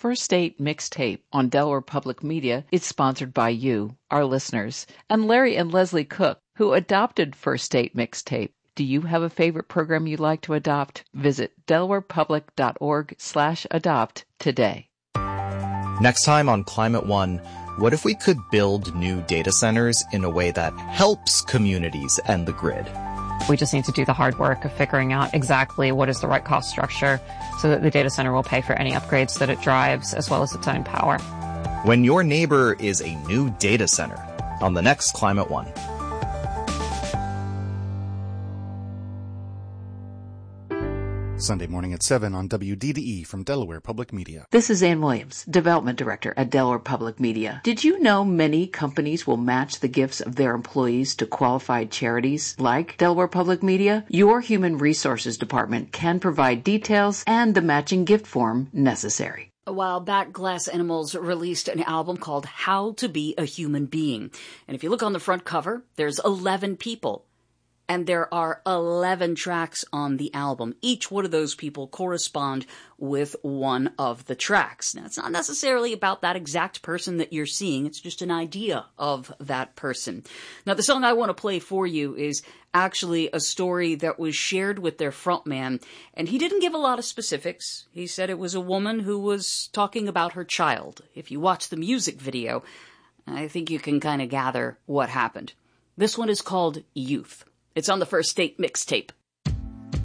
First Date Mixtape on Delaware Public Media is sponsored by you, our listeners, and Larry and Leslie Cook, who adopted First Date Mixtape. Do you have a favorite program you'd like to adopt? Visit delawarepublic.org/adopt today. Next time on Climate One, what if we could build new data centers in a way that helps communities and the grid? We just need to do the hard work of figuring out exactly what is the right cost structure so that the data center will pay for any upgrades that it drives as well as its own power. When your neighbor is a new data center on the next Climate One. Sunday morning at 7 on WDDE from Delaware Public Media. This is Ann Williams, Development Director at Delaware Public Media. Did you know many companies will match the gifts of their employees to qualified charities like Delaware Public Media? Your Human Resources Department can provide details and the matching gift form necessary. A while back, Glass Animals released an album called How to Be a Human Being. And if you look on the front cover, there's 11 people. And there are 11 tracks on the album. Each one of those people correspond with one of the tracks. Now, it's not necessarily about that exact person that you're seeing. It's just an idea of that person. Now, the song I want to play for you is actually a story that was shared with their frontman, and he didn't give a lot of specifics. He said it was a woman who was talking about her child. If you watch the music video, I think you can kind of gather what happened. This one is called Youth. It's on the First Date Mixtape.